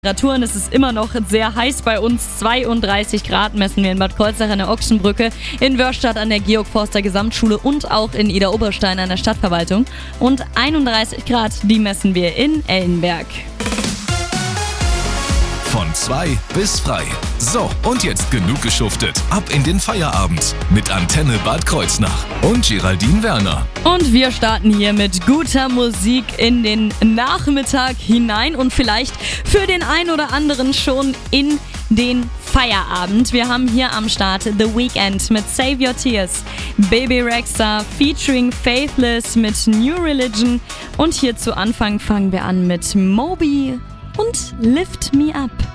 Temperaturen. Es ist immer noch sehr heiß bei uns. 32 Grad messen wir in Bad Kreuznach an der Ochsenbrücke, in Wörrstadt an der Georg-Forster Gesamtschule und auch in Idar-Oberstein an der Stadtverwaltung. Und 31 Grad, die messen wir in Ellenberg. Von 2 bis frei. So, und jetzt genug geschuftet. Ab in den Feierabend mit Antenne Bad Kreuznach und Geraldine Werner. Und wir starten hier mit guter Musik in den Nachmittag hinein und vielleicht für den einen oder anderen schon in den Feierabend. Wir haben hier am Start The Weeknd mit Save Your Tears, Baby Rexha featuring Faithless mit New Religion und hier zu Anfang fangen wir an mit Moby und Lift Me Up.